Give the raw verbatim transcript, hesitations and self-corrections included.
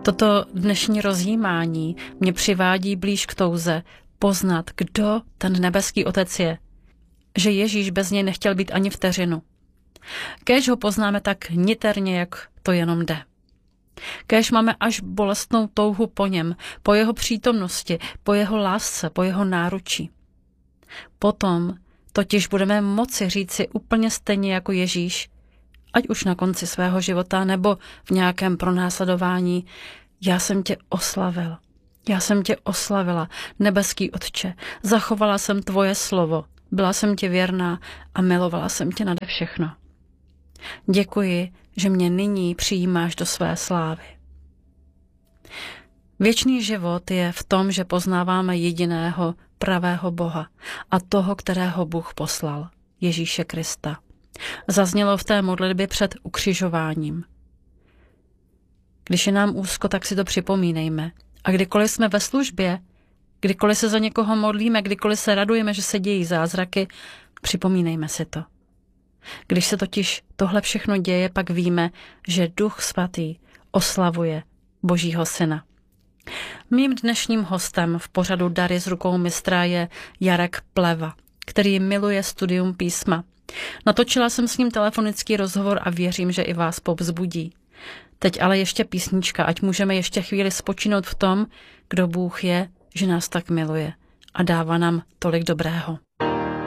Toto dnešní rozjímání mě přivádí blíž k touze poznat, kdo ten nebeský Otec je. Že Ježíš bez něj nechtěl být ani vteřinu. Kéž ho poznáme tak niterně, jak to jenom jde. Kéž máme až bolestnou touhu po něm, po jeho přítomnosti, po jeho lásce, po jeho náručí. Potom totiž budeme moci říci úplně stejně jako Ježíš, ať už na konci svého života nebo v nějakém pronásledování, já jsem tě oslavil, já jsem tě oslavila, nebeský Otče, zachovala jsem tvoje slovo, byla jsem ti věrná a milovala jsem tě nade všechno. Děkuji, že mě nyní přijímáš do své slávy. Věčný život je v tom, že poznáváme jediného pravého Boha a toho, kterého Bůh poslal, Ježíše Krista. Zaznělo v té modlitbě před ukřižováním. Když je nám úzko, tak si to připomínejme. A kdykoliv jsme ve službě, kdykoliv se za někoho modlíme, kdykoliv se radujeme, že se dějí zázraky, připomínejme si to. Když se totiž tohle všechno děje, pak víme, že Duch Svatý oslavuje Božího Syna. Mým dnešním hostem v pořadu Dary z rukou mistra je Jarek Pleva, který miluje studium písma. Natočila jsem s ním telefonický rozhovor a věřím, že i vás povzbudí. Teď ale ještě písnička, ať můžeme ještě chvíli spočinout v tom, kdo Bůh je, že nás tak miluje a dává nám tolik dobrého.